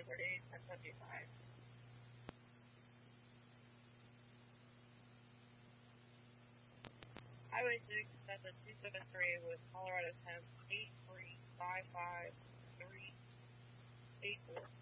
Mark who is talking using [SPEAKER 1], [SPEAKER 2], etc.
[SPEAKER 1] 38, 1075. Highway 6, that's a 273 with Colorado 10, 8355 384.